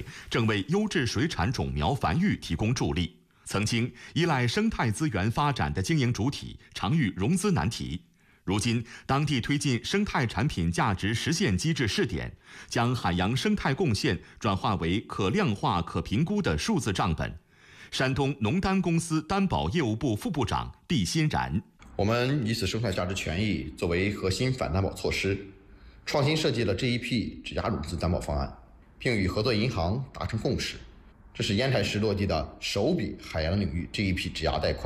正为优质水产种苗繁育提供助力。曾经依赖生态资源发展的经营主体常遇融资难题，如今当地推进生态产品价值实现机制试点，将海洋生态贡献转化为可量化、可评估的数字账本。山东农担公司担保业务部副部长毕欣然： 我们以此生态价值权益作为核心反担保措施，创新设计了这一批质押融资担保方案，并与合作银行达成共识。这是烟台市落地的首笔海洋领域这一批质押贷款。